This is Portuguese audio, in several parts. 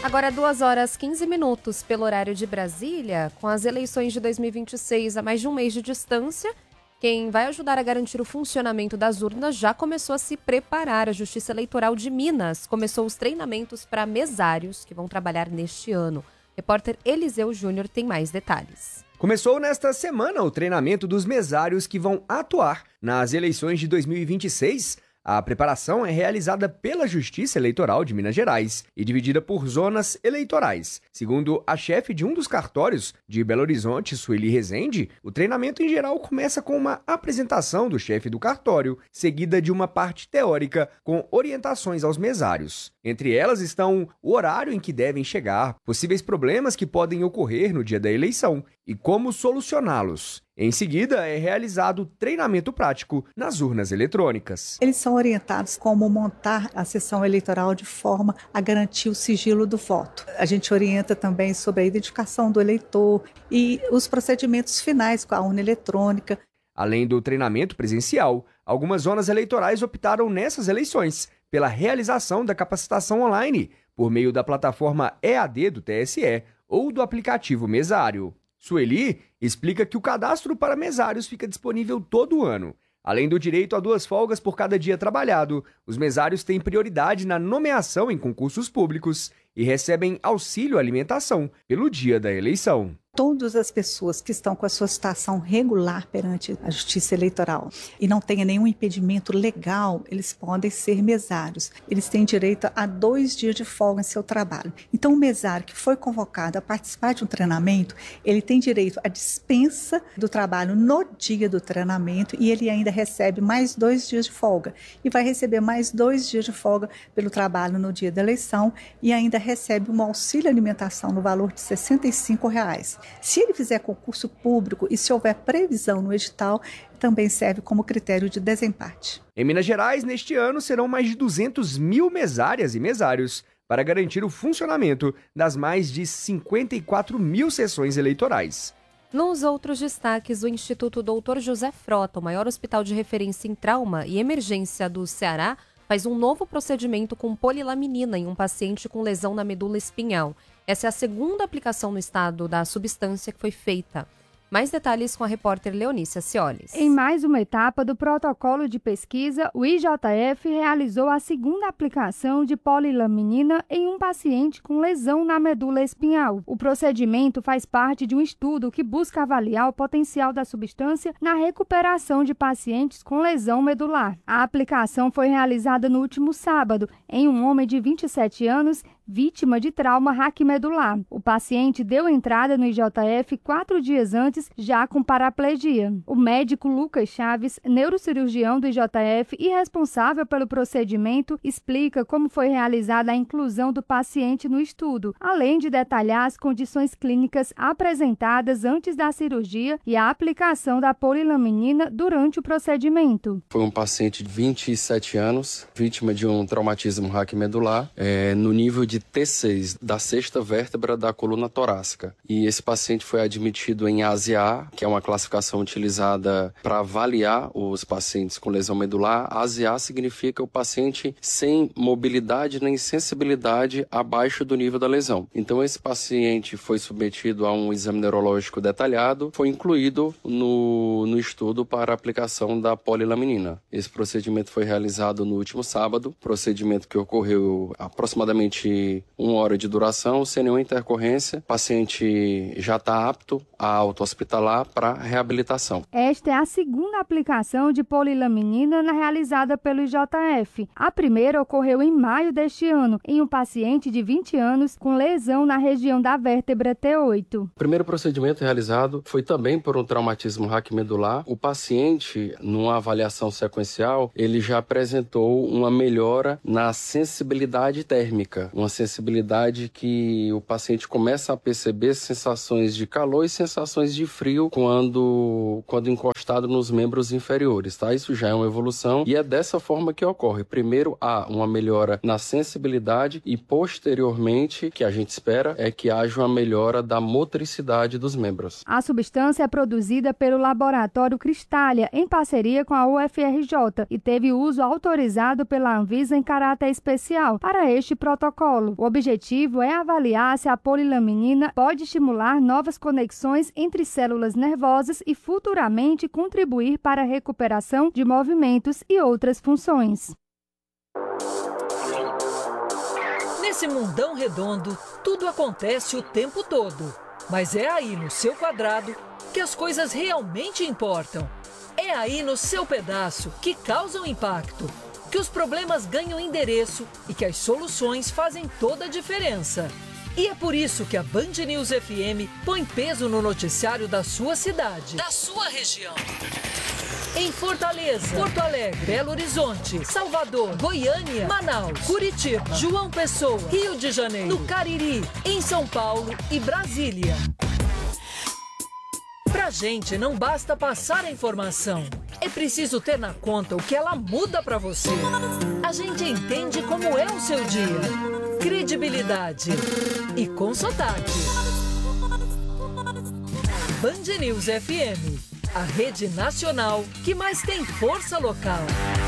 Agora 2h15 pelo horário de Brasília, com as eleições de 2026 a mais de um mês de distância. Quem vai ajudar a garantir o funcionamento das urnas já começou a se preparar. A Justiça Eleitoral de Minas começou os treinamentos para mesários que vão trabalhar neste ano. O repórter Eliseu Júnior tem mais detalhes. Começou nesta semana o treinamento dos mesários que vão atuar nas eleições de 2026. A preparação é realizada pela Justiça Eleitoral de Minas Gerais e dividida por zonas eleitorais. Segundo a chefe de um dos cartórios de Belo Horizonte, Sueli Rezende, o treinamento em geral começa com uma apresentação do chefe do cartório, seguida de uma parte teórica com orientações aos mesários. Entre elas estão o horário em que devem chegar, possíveis problemas que podem ocorrer no dia da eleição e como solucioná-los. Em seguida, é realizado treinamento prático nas urnas eletrônicas. Eles são orientados como montar a sessão eleitoral de forma a garantir o sigilo do voto. A gente orienta também sobre a identificação do eleitor e os procedimentos finais com a urna eletrônica. Além do treinamento presencial, algumas zonas eleitorais optaram nessas eleições pela realização da capacitação online por meio da plataforma EAD do TSE ou do aplicativo Mesário. Sueli explica que o cadastro para mesários fica disponível todo ano. Além do direito a 2 folgas por cada dia trabalhado, os mesários têm prioridade na nomeação em concursos públicos e recebem auxílio alimentação pelo dia da eleição. Todas as pessoas que estão com a sua situação regular perante a Justiça Eleitoral e não tenham nenhum impedimento legal, eles podem ser mesários. Eles têm direito a 2 dias de folga em seu trabalho. Então, o mesário que foi convocado a participar de um treinamento, ele tem direito à dispensa do trabalho no dia do treinamento e ele ainda recebe mais 2 dias de folga. E vai receber mais 2 dias de folga pelo trabalho no dia da eleição e ainda recebe um auxílio alimentação no valor de R$ 65. Se ele fizer concurso público e se houver previsão no edital, também serve como critério de desempate. Em Minas Gerais, neste ano, serão mais de 200 mil mesárias e mesários para garantir o funcionamento das mais de 54 mil sessões eleitorais. Nos outros destaques, o Instituto Dr. José Frota, o maior hospital de referência em trauma e emergência do Ceará, faz um novo procedimento com polilaminina em um paciente com lesão na medula espinhal. Essa é a segunda aplicação no estado da substância que foi feita. Mais detalhes com a repórter Leonícia Ciolis. Em mais uma etapa do protocolo de pesquisa, o IJF realizou a segunda aplicação de polilaminina em um paciente com lesão na medula espinhal. O procedimento faz parte de um estudo que busca avaliar o potencial da substância na recuperação de pacientes com lesão medular. A aplicação foi realizada no último sábado em um homem de 27 anos, vítima de trauma raquimedular. O paciente deu entrada no IJF 4 dias antes, já com paraplegia. O médico Lucas Chaves, neurocirurgião do IJF e responsável pelo procedimento, explica como foi realizada a inclusão do paciente no estudo, além de detalhar as condições clínicas apresentadas antes da cirurgia e a aplicação da polilaminina durante o procedimento. Foi um paciente de 27 anos, vítima de um traumatismo raquimedular, no nível de T6, da 6ª vértebra da coluna torácica. E esse paciente foi admitido em ASIA, que é uma classificação utilizada para avaliar os pacientes com lesão medular. ASIA significa o paciente sem mobilidade nem sensibilidade abaixo do nível da lesão. Então esse paciente foi submetido a um exame neurológico detalhado, foi incluído no estudo para a aplicação da polilaminina. Esse procedimento foi realizado no último sábado, procedimento que ocorreu aproximadamente 1 hora de duração, sem nenhuma intercorrência. O paciente já está apto a auto-hospitalar para reabilitação. Esta é a segunda aplicação de polilaminina realizada pelo IJF. A primeira ocorreu em maio deste ano, em um paciente de 20 anos com lesão na região da vértebra T8. O primeiro procedimento realizado foi também por um traumatismo raquimedular. O paciente, numa avaliação sequencial, ele já apresentou uma melhora na sensibilidade térmica, uma sensibilidade que o paciente começa a perceber sensações de calor e sensações de frio quando encostado nos membros inferiores, tá? Isso já é uma evolução e é dessa forma que ocorre. Primeiro há uma melhora na sensibilidade e posteriormente, que a gente espera, é que haja uma melhora da motricidade dos membros. A substância é produzida pelo laboratório Cristália, em parceria com a UFRJ, e teve uso autorizado pela Anvisa em caráter especial para este protocolo. colo. O objetivo é avaliar se a polilaminina pode estimular novas conexões entre células nervosas e futuramente contribuir para a recuperação de movimentos e outras funções. Nesse mundão redondo, tudo acontece o tempo todo. Mas é aí no seu quadrado que as coisas realmente importam. É aí no seu pedaço que causam impacto, que os problemas ganham endereço e que as soluções fazem toda a diferença. E é por isso que a Band News FM põe peso no noticiário da sua cidade, da sua região. Em Fortaleza, Porto Alegre, Belo Horizonte, Salvador, Goiânia, Manaus, Curitiba, João Pessoa, Rio de Janeiro, no Cariri, em São Paulo e Brasília. Pra gente não basta passar a informação, é preciso ter na conta o que ela muda pra você. A gente entende como é o seu dia. Credibilidade e com sotaque. Band News FM, a rede nacional que mais tem força local.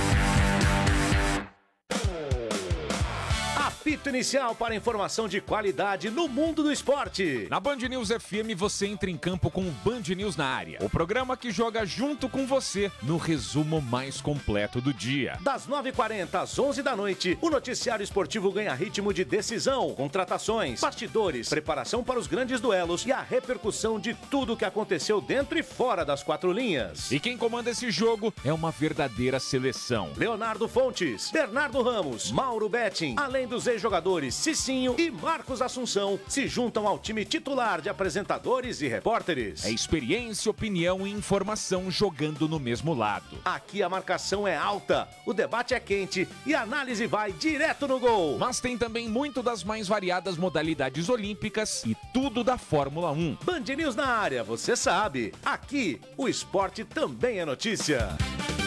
Apito inicial para informação de qualidade no mundo do esporte. Na Band News FM você entra em campo com o Band News na área. O programa que joga junto com você no resumo mais completo do dia. Das 9h40 às 11 da noite, o noticiário esportivo ganha ritmo de decisão, contratações, bastidores, preparação para os grandes duelos e a repercussão de tudo o que aconteceu dentro e fora das quatro linhas. E quem comanda esse jogo é uma verdadeira seleção. Leonardo Fontes, Bernardo Ramos, Mauro Betting, além dos ex-jogadores Cicinho e Marcos Assunção, se juntam ao time titular de apresentadores e repórteres. É experiência, opinião e informação jogando no mesmo lado. Aqui a marcação é alta, o debate é quente e a análise vai direto no gol. Mas tem também muito das mais variadas modalidades olímpicas e tudo da Fórmula 1. Band News na área, você sabe. Aqui, o esporte também é notícia.